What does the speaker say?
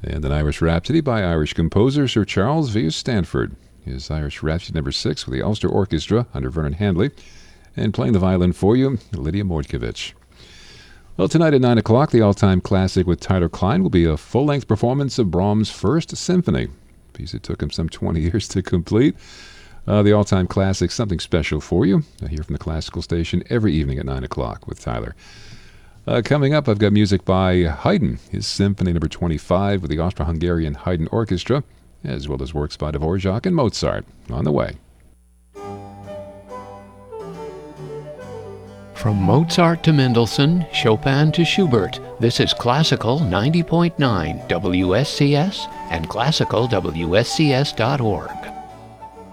And an Irish Rhapsody by Irish composer Sir Charles V. Stanford. His Irish Rhapsody number 6 with the Ulster Orchestra under Vernon Handley. And playing the violin for you, Lydia Mordkovich. Well, tonight at 9 o'clock, the all-time classic with Tyler Klein will be a full-length performance of Brahms' First Symphony, a piece it took him some 20 years to complete. The all-time classic, something special for you. I hear from the classical station every evening at 9 o'clock with Tyler. Coming up, I've got music by Haydn, his Symphony number 25 with the Austro-Hungarian Haydn Orchestra, as well as works by Dvorak and Mozart on the way. From Mozart to Mendelssohn, Chopin to Schubert, this is Classical 90.9 WSCS and classicalwscs.org.